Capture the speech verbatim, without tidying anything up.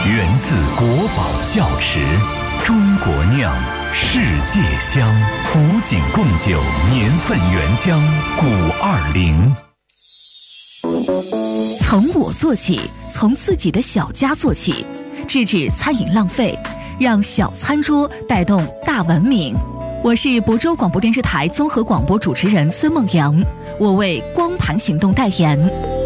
源自国宝窖池，中国酿，世界香。古井贡酒，年份原浆，古二零。 从我做起，从自己的小家做起，制止餐饮浪费，让小餐桌带动大文明。我是亳州广播电视台综合广播主持人孙梦阳，我为光盘行动代言。